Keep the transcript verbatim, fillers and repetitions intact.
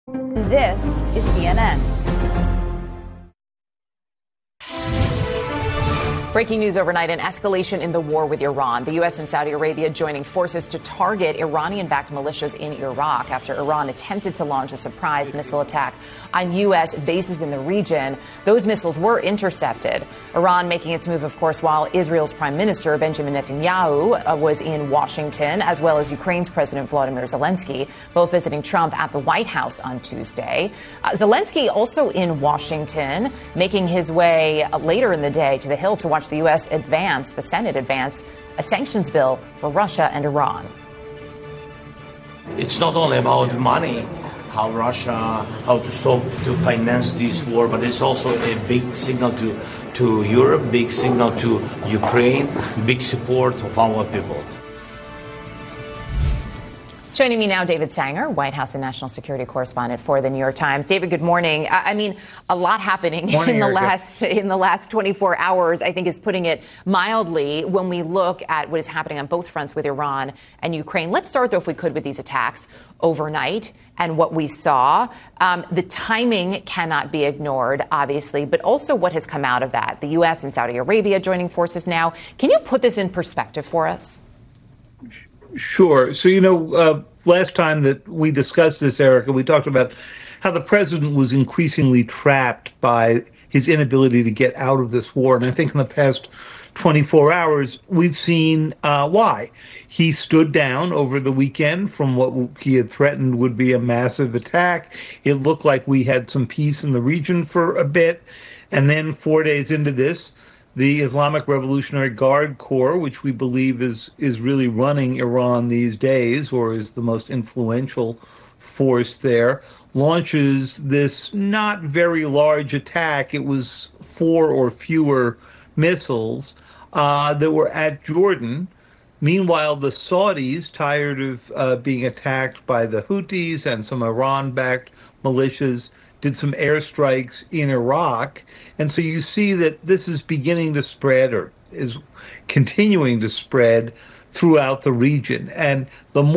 This is C N N. Breaking news overnight, an escalation in the war with Iran. The U S and Saudi Arabia joining forces to target Iranian-backed militias in Iraq after Iran attempted to launch a surprise missile attack on U S bases in the region. Those missiles were intercepted. Iran making its move, of course, while Israel's Prime Minister Benjamin Netanyahu uh, was in Washington, as well as Ukraine's President Volodymyr Zelensky, both visiting Trump at the White House on Tuesday. Uh, Zelensky also in Washington, making his way uh, later in the day to the Hill to watch the U S advance, the Senate advance, a sanctions bill for Russia and Iran. It's not only about money, how Russia, how to stop to finance this war, but it's also a big signal to, to Europe, big signal to Ukraine, big support of our people. Joining me now, David Sanger, White House and national security correspondent for the New York Times. David, good morning. I mean, a lot happening morning, in the Erica. last in the last twenty-four hours, I think is putting it mildly when we look at what is happening on both fronts with Iran and Ukraine. Let's start, though, if we could, with these attacks overnight and what we saw. Um, the timing cannot be ignored, obviously, but also what has come out of that. The U S and Saudi Arabia joining forces now. Can you put this in perspective for us? Sure. So, you know, uh, last time that we discussed this, Erica, we talked about how the president was increasingly trapped by his inability to get out of this war. And I think in the past twenty-four hours, we've seen uh, why. He stood down over the weekend from what he had threatened would be a massive attack. It looked like we had some peace in the region for a bit. And then four days into this, the Islamic Revolutionary Guard Corps, which we believe is is really running Iran these days, or is the most influential force there, launches this not very large attack. It was four or fewer missiles uh, that were at Jordan. Meanwhile, the Saudis, tired of uh, being attacked by the Houthis and some Iran-backed militias, did some airstrikes in Iraq. And so you see that this is beginning to spread, or is continuing to spread throughout the region. And the more